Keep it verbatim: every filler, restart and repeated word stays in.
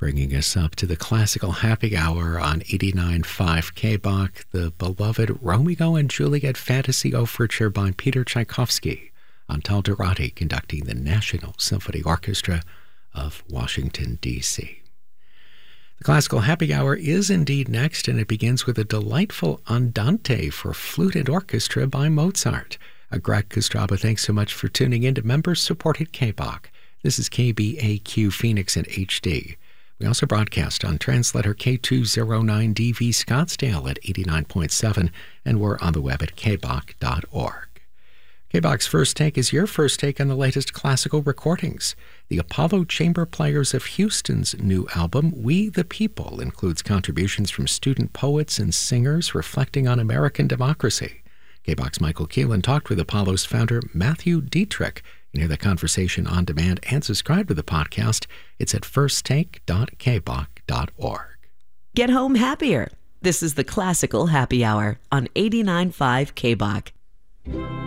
Bringing us up to the classical happy hour on eighty-nine point five K B O C, the beloved Romeo and Juliet fantasy overture by Peter Tchaikovsky, Antal Dourati conducting the National Symphony Orchestra of Washington, D C The classical happy hour is indeed next, and it begins with a delightful Andante for flute and orchestra by Mozart. Uh, Greg Kostraba, thanks so much for tuning in to members-supported K B O C. This is K B A Q Phoenix in H D. We also broadcast on translator K two oh nine D V Scottsdale at eighty-nine point seven, and we're on the web at k b o c dot org. K B O C's First Take is your first take on the latest classical recordings. The Apollo Chamber Players of Houston's new album, We the People, includes contributions from student poets and singers reflecting on American democracy. K B O C's Michael Keelan talked with Apollo's founder Matthew Dietrich. You can hear the conversation on demand and subscribe to the podcast. It's at first take dot k b o c dot org. Get home happier. This is the Classical Happy Hour on eighty-nine point five K B O C.